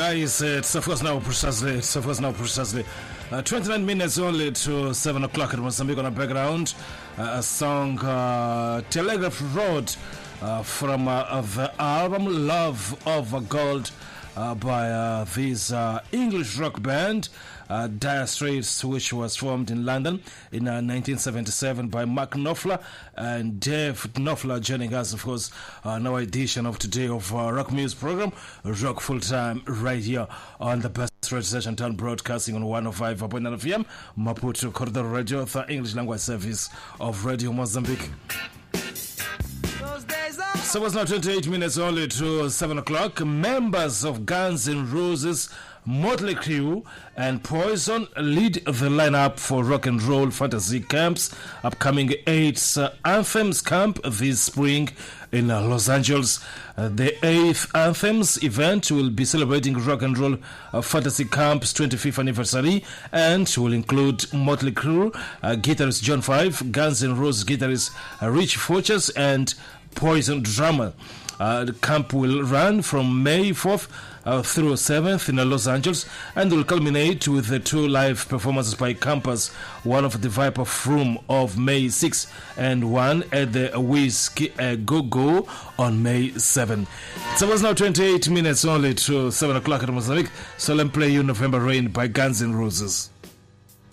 guys, it's of course now precisely 29 minutes only to 7 o'clock at Mozambique on the background. A song, Telegraph Road, from the album Love of Gold by this English rock band, Dire Straits, which was formed in London in 1977 by Mark Knopfler and Dave Knopfler, joining us, of course, our edition of today of Rock Music Program, Rock Full Time, right here on the best radio station town, broadcasting on 105.9 FM, Maputo Corridor Radio, the English language service of Radio Mozambique. So it's now 28 minutes only to 7 o'clock. Members of Guns N' Roses, Motley Crue, and Poison lead the lineup for Rock and Roll Fantasy Camp's upcoming 8th Anthems Camp this spring in Los Angeles. The 8th Anthems event will be celebrating Rock and Roll Fantasy Camp's 25th anniversary and will include Motley Crue guitarist John Five, Guns N' Roses guitarist Rich Forchers, and Poison drummer. The camp will run from May 4th through 7th in Los Angeles and will culminate with the 2 live performances by campers, one of the Viper Room of May 6th and one at the Whiskey Go-Go on May 7th. So it's now 28 minutes only to 7 o'clock at Mozambique, so let me play you November Rain by Guns N' Roses.